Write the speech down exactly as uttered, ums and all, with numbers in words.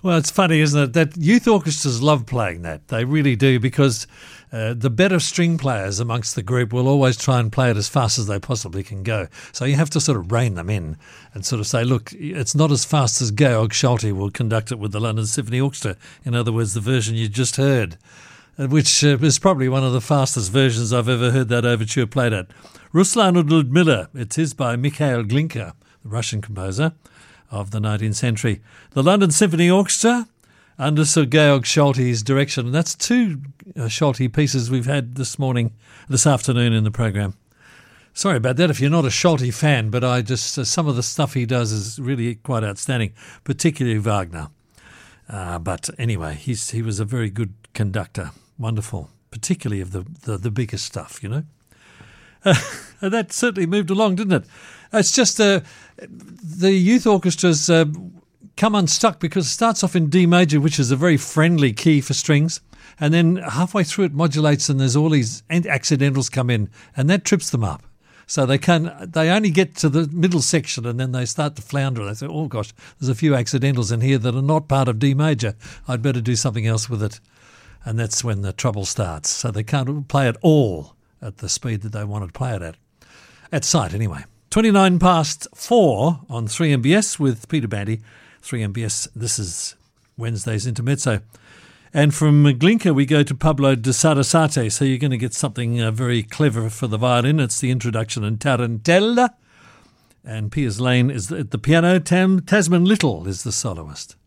Well, it's funny, isn't it, that youth orchestras love playing that. They really do, because uh, the better string players amongst the group will always try and play it as fast as they possibly can go. So you have to sort of rein them in and sort of say, look, it's not as fast as Georg Scholti will conduct it with the London Symphony Orchestra. In other words, the version you just heard, which uh, is probably one of the fastest versions I've ever heard that overture played at. Ruslan und Ludmilla, it is by Mikhail Glinka, the Russian composer of the nineteenth century. The London Symphony Orchestra under Sir Georg Scholti's direction. And that's two uh, Scholti pieces we've had this morning, this afternoon in the program. Sorry about that if you're not a Scholti fan, but I just uh, some of the stuff he does is really quite outstanding, particularly Wagner. Uh, but anyway, he's he was a very good conductor, wonderful, particularly of the, the, the biggest stuff, you know. Uh, and that certainly moved along, didn't it? It's just uh, the youth orchestras uh, come unstuck because it starts off in D major, which is a very friendly key for strings, and then halfway through it modulates, and there's all these accidentals come in, and that trips them up. So they can they only get to the middle section, and then they start to flounder. They say, oh gosh, there's a few accidentals in here that are not part of D major. I'd better do something else with it. And that's when the trouble starts. So they can't play it all at the speed that they want to play it at. At sight, anyway. twenty-nine past four on three M B S with Peter Bandy. three M B S, this is Wednesday's Intermezzo. And from Glinka we go to Pablo de Sarasate, so you're going to get something uh, very clever for the violin. It's the introduction in Tarantella. And Piers Lane is at the piano. Tam, Tasman Little is the soloist.